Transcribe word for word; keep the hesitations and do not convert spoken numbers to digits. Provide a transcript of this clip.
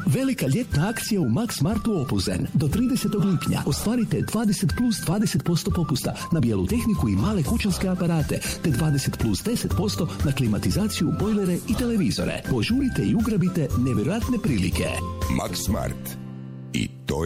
Velika ljetna akcija u Max Martu Opuzen. Do tridesetog lipnja ostvarite dvadeset plus dvadeset posto popusta na bijelu tehniku i male kućanske aparate, te dvadeset plus deset posto na klimatizaciju, bojlere i televizore. Požurite i ugrabite nevjerojatne prilike. Max Mart.